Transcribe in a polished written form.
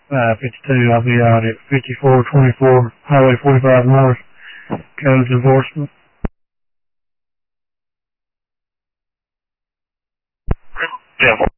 52. I'll be out at 5424 Highway 45 North, codes enforcement. Yeah.